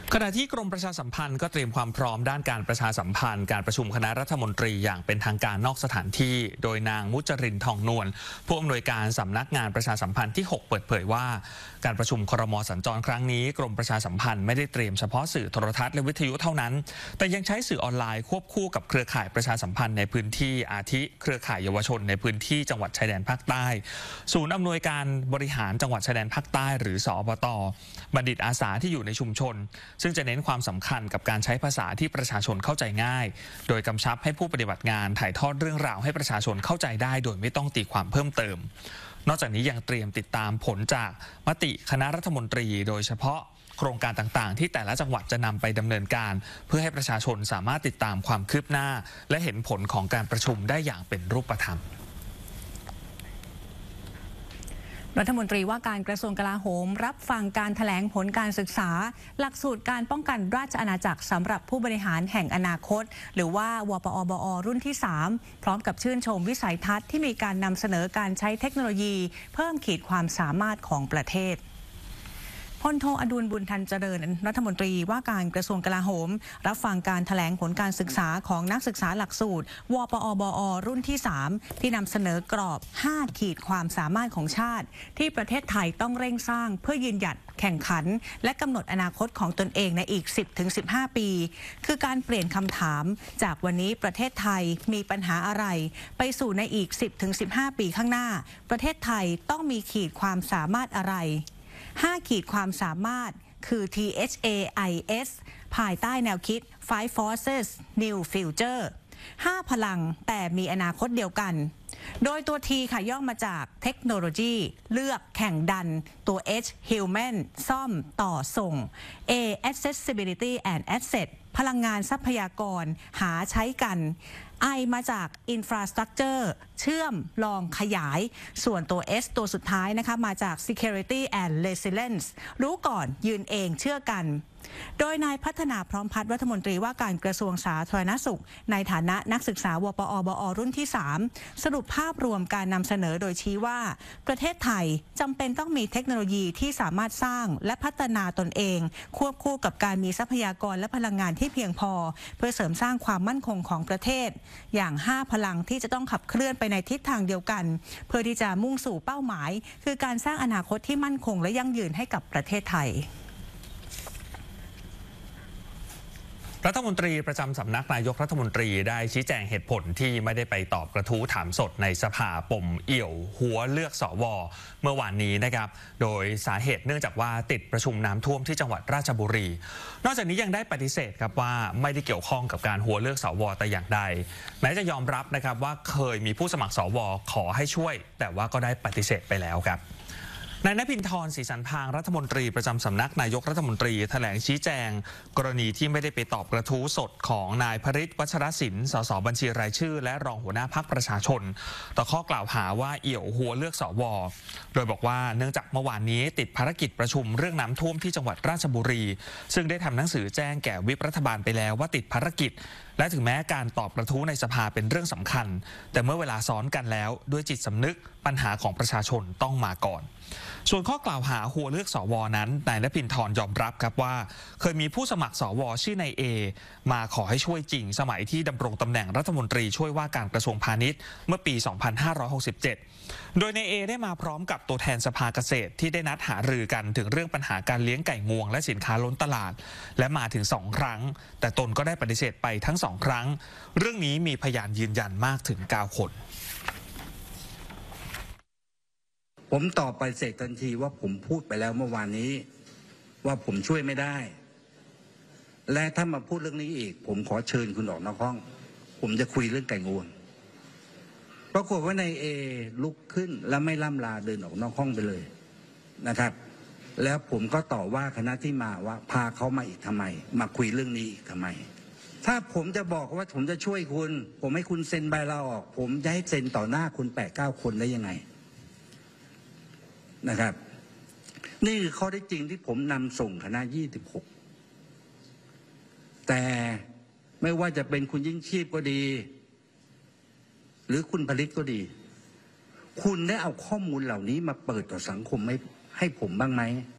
ขณะที่กรมประชาสัมพันธ์ก็เตรียมความพร้อมด้านการประชาสัมพันธ์การประชุมคณะรัฐมนตรีอย่างเป็นทางการนอกสถานที่โดยนางมุจรินทองนวลผู้อำนวยการสำนักงานประชาสัมพันธ์ที่ 6 เปิดเผยว่าการประชุมครม.สัญจรครั้งนี้กรมประชาสัมพันธ์ไม่ได้เตรียมเฉพาะสื่อโทรทัศน์และวิทยุเท่านั้นแต่ยังใช้สื่อออนไลน์ควบคู่กับเครือข่ายประชาสัมพันธ์ในพื้นที่อาทิเครือข่ายเยาวชนในพื้นที่จังหวัดชายแดนภาคใต้ศูนย์อำนวยการบริหารจังหวัดชายแดนภาคใต้หรือสอบต.บัณฑิตอาสาที่อยู่ในชุมชนซึ่งจะเน้นความสำคัญกับการใช้ภาษาที่ประชาชนเข้าใจง่ายโดยกำชับให้ผู้ปฏิบัติงานถ่ายทอดเรื่องราวให้ประชาชนเข้าใจได้โดยไม่ต้องตีความเพิ่มเติมนอกจากนี้ยังเตรียมติดตามผลจากมติคณะรัฐมนตรีโดยเฉพาะโครงการต่างๆที่แต่ละจังหวัดจะนำไปดำเนินการเพื่อให้ประชาชนสามารถติดตามความคืบหน้าและเห็นผลของการประชุมได้อย่างเป็นรูปธรรมรัฐมนตรีว่าการกระทรวงกลาโหมรับฟังการแถลงผลการศึกษาหลักสูตรการป้องกันราชอาณาจักรสำหรับผู้บริหารแห่งอนาคตหรือว่าวปอบอรุ่นที่ 3พร้อมกับชื่นชมวิสัยทัศน์ที่มีการนำเสนอการใช้เทคโนโลยีเพิ่มขีดความสามารถของประเทศพลโทอดุลบุญทันเจริญรัฐมนตรีว่าการกระทรวงกลาโหมรับฟังการแถลงผลการศึกษาของนักศึกษาหลักสูตรวปอบอรุ่นที่ 3ที่นำเสนอกรอบ5ขีดความสามารถของชาติที่ประเทศไทยต้องเร่งสร้างเพื่อยืนหยัดแข่งขันและกำหนดอนาคตของตนเองในอีก 10-15 ปีคือการเปลี่ยนคำถามจากวันนี้ประเทศไทยมีปัญหาอะไรไปสู่ในอีก 10-15 ปีข้างหน้าประเทศไทยต้องมีขีดความสามารถอะไร5 ขีดความสามารถคือ THAIS ภายใต้แนวคิด Five Forces New Future 5 พลังแต่มีอนาคตเดียวกันโดยตัว T ค่ะย่อมาจากเทคโนโลยีเลือกแข่งดันตัว H Human ซ่อมต่อส่ง A Accessibility and Asset พลังงานทรัพยากรหาใช้กัน I มาจาก Infrastructure เชื่อมลองขยายส่วนตัว S ตัวสุดท้ายนะคะมาจาก Security and Resilience รู้ก่อนยืนเองเชื่อกันโดยนายพัฒนาพร้อมพัฒน์รัฐมนตรีว่าการกระทรวงสาธารณสุขในฐานะนักศึกษาวปอบอรุ่นที่ 3สรุปภาพรวมการนำเสนอโดยชี้ว่าประเทศไทยจำเป็นต้องมีเทคโนโลยีที่สามารถสร้างและพัฒนาตนเองควบคู่กับการมีทรัพยากรและพลังงานที่เพียงพอเพื่อเสริมสร้างความมั่นคงของประเทศอย่าง5 พลังที่จะต้องขับเคลื่อนไปในทิศทางเดียวกันเพื่อที่จะมุ่งสู่เป้าหมายคือการสร้างอนาคตที่มั่นคงและยั่งยืนให้กับประเทศไทยรัฐมนตรีประจำสำนักนายกรัฐมนตรีได้ชี้แจงเหตุผลที่ไม่ได้ไปตอบกระทู้ถามสดในสภาปมเอี่ยวหัวเลือกสวเมื่อวานนี้นะครับโดยสาเหตุเนื่องจากว่าติดประชุมน้ำท่วมที่จังหวัดราชบุรีนอกจากนี้ยังได้ปฏิเสธครับว่าไม่ได้เกี่ยวข้องกับการหัวเลือกสวแต่อย่างใดแม้จะยอมรับนะครับว่าเคยมีผู้สมัครสวขอให้ช่วยแต่ว่าก็ได้ปฏิเสธไปแล้วครับนายณภินทร์ ศรีสันพางรัฐมนตรีประจำสำนักนายกรัฐมนตรีแถลงชี้แจงกรณีที่ไม่ได้ไปตอบกระทู้สดของนายพฤทธิ์ วัชรศิลป์ สสบัญชีรายชื่อและรองหัวหน้าพรรคประชาชนต่อข้อกล่าวหาว่าเอี่ยวหัวเลือกสวโดยบอกว่าเนื่องจากเมื่อวานนี้ติดภารกิจประชุมเรื่องน้ำท่วมที่จังหวัดราชบุรีซึ่งได้ทำหนังสือแจ้งแก่วิปรัฐบาลไปแล้วว่าติดภารกิจและถึงแม้การตอบกระทู้ในสภาเป็นเรื่องสำคัญแต่เมื่อเวลาซ้อนกันแล้วด้วยจิตสำนึกปัญหาของประชาชนต้องมาก่อนส่วนข้อกล่าวหาหัวเลือกสวนั้นนายณภินทร์ยอมรับครับว่าเคยมีผู้สมัครสวชื่อนายเอมาขอให้ช่วยจริงสมัยที่ดำรงตำแหน่งรัฐมนตรีช่วยว่าการกระทรวงพาณิชย์เมื่อปี 2567 โดยนายเอได้มาพร้อมกับตัวแทนสภาเกษตรที่ได้นัดหารือกันถึงเรื่องปัญหาการเลี้ยงไก่งวงและสินค้าล้นตลาดและมาถึง2 ครั้งแต่ตนก็ได้ปฏิเสธไปทั้ง2 ครั้งเรื่องนี้มีพยานยืนยันมากถึง9 คนผมตอบไปเสร็จทันทีว่าผมพูดไปแล้วเมื่อวานนี้ว่าผมช่วยไม่ได้และถ้ามาพูดเรื่องนี้อีกผมขอเชิญคุณออกนอกห้องผมจะคุยเรื่องไก่งวงปรากฏว่านายเอลุกขึ้นแล้วไม่ล่ำลาเดินออกนอกห้องไปเลยนะครับแล้วผมก็ต่อว่าคณะที่มาว่าพาเขามาอีกทำไมมาคุยเรื่องนี้อีกทำไมถ้าผมจะบอกว่าผมจะช่วยคุณผมให้คุณเซ็นใบลาออกผมจะให้เซ็นต่อหน้าคุณ8-9 คนได้ยังไงนะครับนี่คือข้อเท็จจริงที่ผมนำส่งคณะ26แต่ไม่ว่าจะเป็นคุณยิ่งชีพก็ดีหรือคุณผลิตก็ดีคุณได้เอาข้อมูลเหล่านี้มาเปิดต่อสังคมให้ผมบ้างไหม